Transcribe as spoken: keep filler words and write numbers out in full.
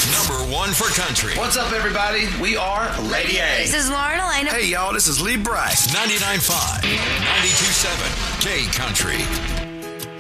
Number one for country. What's up, everybody? We are Lady A. This is Lauren Elena. Hey, y'all, this is Lee Bryce. ninety-nine point five, ninety-two point seven, K Country.